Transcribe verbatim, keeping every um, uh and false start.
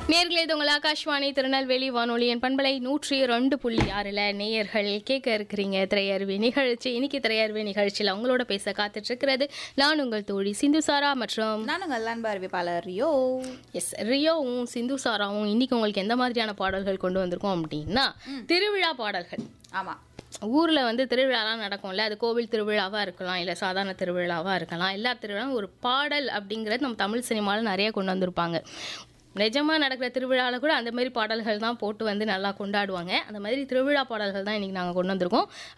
நேர்களே, இது உங்கள் ஆகாஷ்வாணி திருநெல்வேலி வானொலியின் பண்பலை நூற்றி ரெண்டு புள்ளி ஆறில் நேயர்கள் கேட்க இருக்கிறீங்க திரையருவி நிகழ்ச்சி. இன்னைக்கு திரையருவி நிகழ்ச்சியில் அவங்களோட பேச காத்துட்டு இருக்கிறது நான் உங்கள் தோழி சிந்துசாரா மற்றும் நான் உங்கள் அன்பு அறிவிப்பாளர் ரியோ. எஸ், ரியோவும் சிந்துசாராவும் இன்னைக்கு உங்களுக்கு எந்த மாதிரியான பாடல்கள் கொண்டு வந்திருக்கோம் அப்படின்னா திருவிழா பாடல்கள். ஆமாம், ஊரில் வந்து திருவிழாலாம் நடக்கும்ல, அது கோவில் திருவிழாவாக இருக்கலாம், இல்லை சாதாரண திருவிழாவாக இருக்கலாம். எல்லா திருவிழாவும் ஒரு பாடல் அப்படிங்கிறது நம்ம தமிழ் சினிமாவில் நிறைய கொண்டு வந்திருப்பாங்க. நிஜமாக நடக்கிற திருவிழாவில் கூட அந்த மாதிரி பாடல்கள் தான் போட்டு வந்து நல்லா கொண்டாடுவாங்க. அந்த மாதிரி திருவிழா பாடல்கள் தான் இன்றைக்கி நாங்கள் கொண்டு வந்திருக்கோம்.